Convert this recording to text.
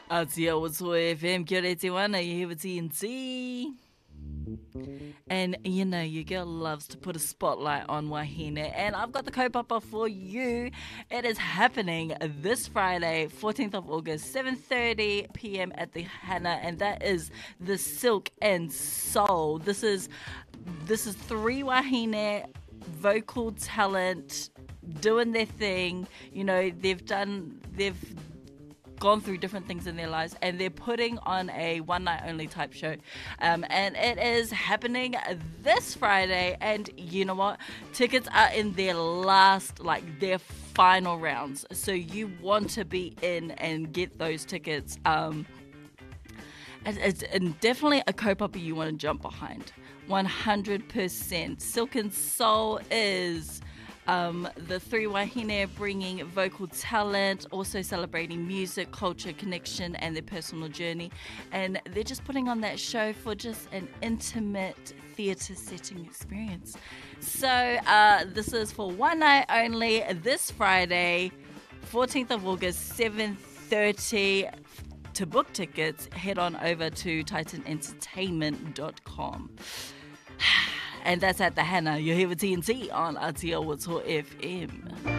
Aotea What's FM, kia ora te wana, you're here with TNT. And you know, your girl loves to put a spotlight on Wahine, and I've got the kaupapa for you. It is happening this Friday, 14th of August, 7:30 p.m. at the Hana, and that is the Silk and Soul. This is three Wahine vocal talent doing their thing. You know, they've gone through different things in their lives, and they're putting on a one night only type show, and it is happening this Friday. And you know what, tickets are in their final rounds, so you want to be in and get those tickets. It's definitely a kaupapa you want to jump behind 100%. Silk and Soul is the three Wahine bringing vocal talent, also celebrating music, culture, connection, and their personal journey. And they're just putting on that show for just an intimate theatre setting experience. So this is for one night only, this Friday, 14th of August, 7:30. To book tickets, head on over to titanentertainment.com. And that's at the Hana. You're here with TNT on Aotea What's FM.